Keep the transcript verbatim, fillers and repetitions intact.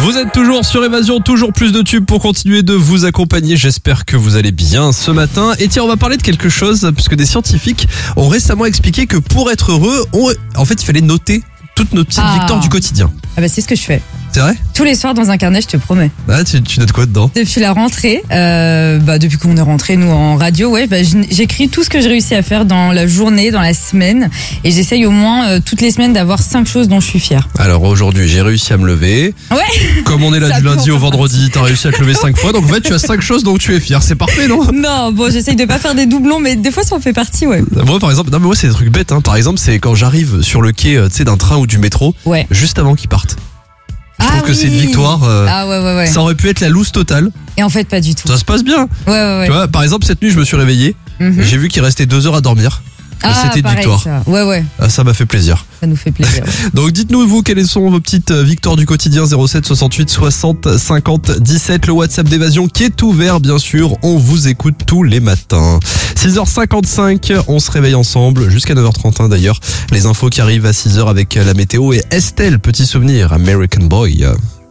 Vous êtes toujours sur Évasion, toujours plus de tubes pour continuer de vous accompagner. J'espère que vous allez bien ce matin. Et tiens, on va parler de quelque chose, puisque des scientifiques ont récemment expliqué que pour être heureux, on... en fait, il fallait noter toutes nos petites Ah. victoires du quotidien. Ah bah c'est ce que je fais. C'est vrai ? Tous les soirs dans un carnet, je te promets. Ah, tu, tu notes quoi dedans ? Depuis la rentrée, euh, bah depuis qu'on est rentré nous en radio, ouais, bah j- j'écris tout ce que j'ai réussi à faire dans la journée, dans la semaine, et j'essaye au moins euh, toutes les semaines d'avoir cinq choses dont je suis fière. Alors aujourd'hui, j'ai réussi à me lever. Ouais. Comme on est là Ça du peut lundi en au faire vendredi, t'as réussi à te lever cinq fois. Donc en fait, tu as cinq choses dont tu es fier. C'est parfait, non ? Non, bon, j'essaye de pas faire des doublons, mais des fois ça en fait partie, ouais. Moi, par exemple, non mais moi c'est des trucs bêtes. Hein. Par exemple, c'est quand j'arrive sur le quai, euh, tu sais, d'un train ou du métro, Ouais. juste avant qu'ils partent. Je trouve Ah que c'est une oui. victoire. euh, Ah ouais, ouais, ouais. Ça aurait pu être la loose totale. Et en fait, pas du tout. Ça se passe bien. Ouais, ouais, ouais. Tu vois, par exemple, cette nuit, je me suis réveillé. Mhm. J'ai vu qu'il restait deux heures à dormir. Ah, C'était une pareil, victoire. ça. Ouais, ouais. Ah, ça m'a fait plaisir. Ça nous fait plaisir. Ouais. Donc dites-nous vous quelles sont vos petites euh, victoires du quotidien. Zéro sept soixante-huit soixante cinquante dix-sept, le WhatsApp d'Évasion qui est ouvert bien sûr. On vous écoute tous les matins. six heures cinquante-cinq, on se réveille ensemble jusqu'à neuf heures trente et un d'ailleurs. Les infos qui arrivent à six heures avec la météo et Estelle, petit souvenir, American Boy.